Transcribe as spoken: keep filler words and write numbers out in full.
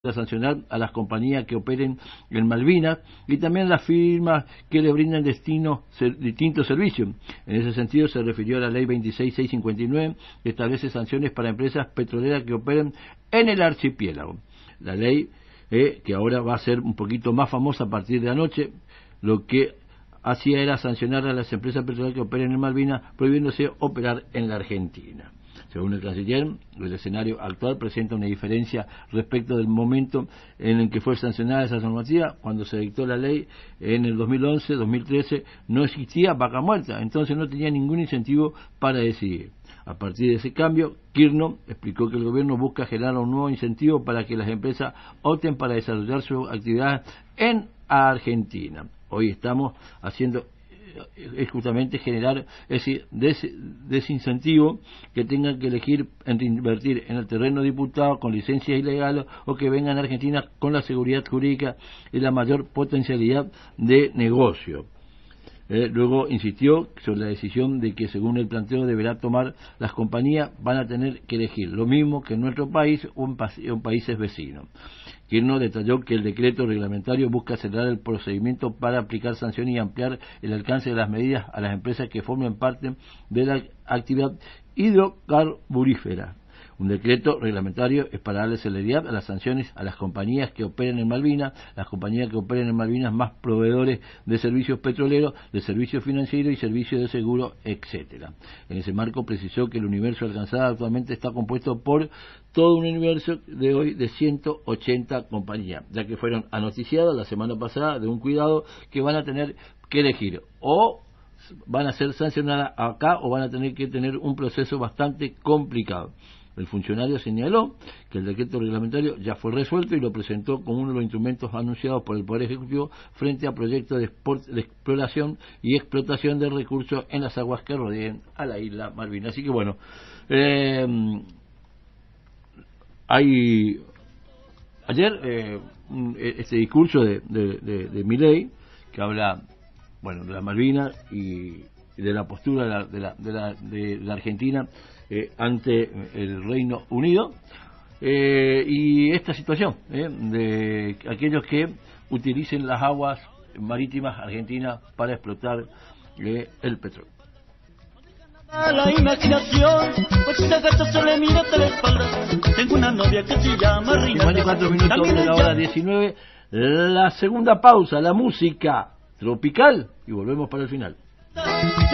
a sancionar a las compañías que operen en Malvinas y también las firmas que le brindan destino, ser, distintos servicios. En ese sentido se refirió a la ley veintiséis mil seiscientos cincuenta y nueve, que establece sanciones para empresas petroleras que operen en el archipiélago. La ley eh, que ahora va a ser un poquito más famosa a partir de anoche, lo que hacía era sancionar a las empresas petroleras que operen en Malvinas, prohibiéndose operar en la Argentina. Según el canciller, el escenario actual presenta una diferencia respecto del momento en el que fue sancionada esa normativa. Cuando se dictó la ley en el dos mil once, dos mil trece, no existía vaca muerta, entonces no tenía ningún incentivo para decidir. A partir de ese cambio, Kirchner explicó que el gobierno busca generar un nuevo incentivo para que las empresas opten para desarrollar sus actividades en Argentina. Hoy estamos haciendo es justamente generar ese des, desincentivo que tengan que elegir entre invertir en el terreno diputado con licencias ilegales o que vengan a Argentina con la seguridad jurídica y la mayor potencialidad de negocio. Eh, luego insistió sobre la decisión de que según el planteo deberá tomar las compañías van a tener que elegir lo mismo que en nuestro país o en, en países vecinos. Kirchner detalló que el decreto reglamentario busca acelerar el procedimiento para aplicar sanciones y ampliar el alcance de las medidas a las empresas que formen parte de la actividad hidrocarburífera. Un decreto reglamentario es para darle celeridad a las sanciones a las compañías que operen en Malvinas, las compañías que operen en Malvinas más proveedores de servicios petroleros, de servicios financieros y servicios de seguro, etcétera. En ese marco precisó que el universo alcanzado actualmente está compuesto por todo un universo de hoy de ciento ochenta compañías, ya que fueron anoticiadas la semana pasada de un cuidado que van a tener que elegir o van a ser sancionadas acá o van a tener que tener un proceso bastante complicado. El funcionario señaló que el decreto reglamentario ya fue resuelto y lo presentó como uno de los instrumentos anunciados por el Poder Ejecutivo frente a proyectos de, export, de exploración y explotación de recursos en las aguas que rodeen a la isla Malvinas. Así que bueno, eh, hay ayer eh, este discurso de, de, de, de Milei que habla bueno de las Malvinas y de la postura de la, de la, de la, de la Argentina eh, ante el Reino Unido eh, y esta situación eh, de aquellos que utilicen las aguas marítimas argentinas para explotar eh, el petróleo. A la imaginación, pues esa gata se le mira hasta la espalda. Tengo una novia que se llama Rina. cincuenta y cuatro minutos de la hora diecinueve, la segunda pausa, la música tropical y volvemos para el final.